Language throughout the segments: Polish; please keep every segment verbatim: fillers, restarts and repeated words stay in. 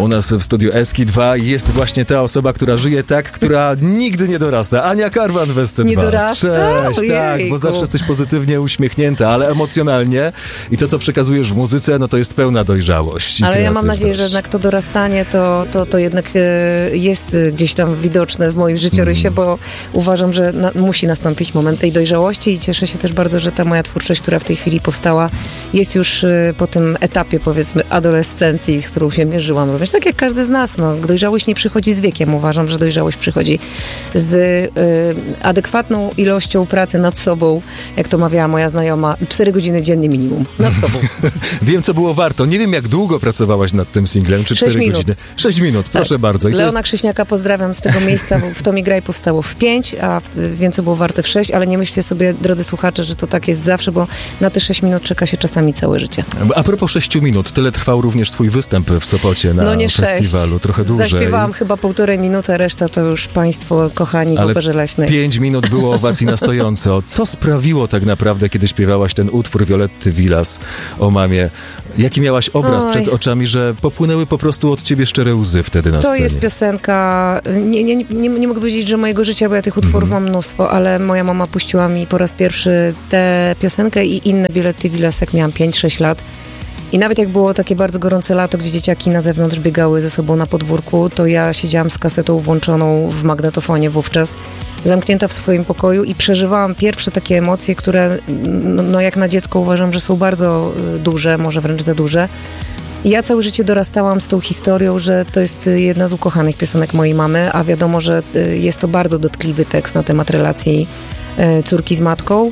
U nas w studiu Eski dwa jest właśnie ta osoba, która żyje tak, która nigdy nie dorasta. Ania Karwan w S C dwa. Nie dorasta? Cześć, Ojejku. tak, bo zawsze jesteś pozytywnie uśmiechnięta, ale emocjonalnie i to, co przekazujesz w muzyce, no to jest pełna dojrzałość. Ale ja mam nadzieję, że jednak to dorastanie to, to, to jednak jest gdzieś tam widoczne w moim życiorysie, mm. bo uważam, że na, musi nastąpić moment tej dojrzałości i cieszę się też bardzo, że ta moja twórczość, która w tej chwili powstała, jest już po tym etapie, powiedzmy, adolescencji, z którą się mierzyłam również. Tak jak każdy z nas, no, dojrzałość nie przychodzi z wiekiem. Uważam, że dojrzałość przychodzi z y, adekwatną ilością pracy nad sobą, jak to mawiała moja znajoma, cztery godziny dziennie minimum nad sobą. Wiem, co było warto. Nie wiem, jak długo pracowałaś nad tym singlem, czy cztery godziny. sześć minut, proszę tak. bardzo. I Leona jest... Krzyśniaka pozdrawiam z tego miejsca, bo w To mi graj powstało w pięć, a w, wiem, co było warte w sześć, ale nie myślcie sobie, drodzy słuchacze, że to tak jest zawsze, bo na te sześć minut czeka się czasami całe życie. A propos sześciu minut, tyle trwał również twój występ w Sopocie na no nie festiwalu. sześć. Trochę dłużej. Zaśpiewałam chyba półtorej minuty, reszta to już państwo kochani w Operze Leśnej. pięć minut było owacji na stojąco. Co sprawiło tak naprawdę, kiedy śpiewałaś ten utwór Violetty Villas o mamie? Jaki miałaś obraz Oj. przed oczami, że popłynęły po prostu od ciebie szczere łzy wtedy na to scenie? To jest piosenka, nie, nie, nie, nie mogę powiedzieć, że mojego życia, bo ja tych utworów mm. mam mnóstwo, ale moja mama puściła mi po raz pierwszy tę piosenkę i inne Violetty Villas, jak miałam pięć sześć lat. I nawet jak było takie bardzo gorące lato, gdzie dzieciaki na zewnątrz biegały ze sobą na podwórku, to ja siedziałam z kasetą włączoną w magnetofonie wówczas, zamknięta w swoim pokoju i przeżywałam pierwsze takie emocje, które no, no jak na dziecko uważam, że są bardzo duże, może wręcz za duże. I ja całe życie dorastałam z tą historią, że to jest jedna z ukochanych piosenek mojej mamy, a wiadomo, że jest to bardzo dotkliwy tekst na temat relacji córki z matką.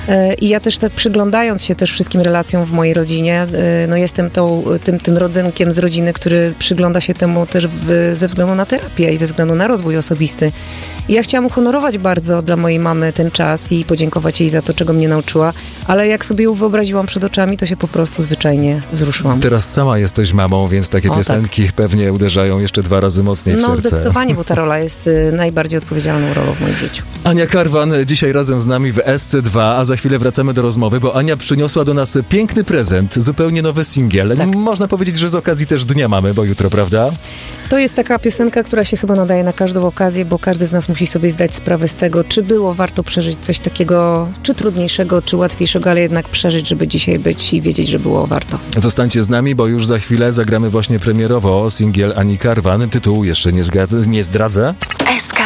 I ja też tak przyglądając się też wszystkim relacjom w mojej rodzinie, no jestem tą, tym, tym rodzynkiem z rodziny, który przygląda się temu też w, ze względu na terapię i ze względu na rozwój osobisty. I ja chciałam uhonorować bardzo dla mojej mamy ten czas i podziękować jej za to, czego mnie nauczyła, ale jak sobie ją wyobraziłam przed oczami, to się po prostu zwyczajnie wzruszyłam. Teraz sama jesteś mamą, więc takie o, piosenki tak. pewnie uderzają jeszcze dwa razy mocniej w no, serce. No zdecydowanie, bo ta rola jest najbardziej odpowiedzialną rolą w moim życiu. Ania Karwan dzisiaj razem z nami w S C dwa, a za chwilę wracamy do rozmowy, bo Ania przyniosła do nas piękny prezent, zupełnie nowy singiel. Tak. Można powiedzieć, że z okazji też Dnia Mamy, bo jutro, prawda? To jest taka piosenka, która się chyba nadaje na każdą okazję, bo każdy z nas musi sobie zdać sprawę z tego, czy było warto przeżyć coś takiego, czy trudniejszego, czy łatwiejszego, ale jednak przeżyć, żeby dzisiaj być i wiedzieć, że było warto. Zostańcie z nami, bo już za chwilę zagramy właśnie premierowo singiel Ani Karwan. Tytuł jeszcze nie, zgadza, nie zdradzę.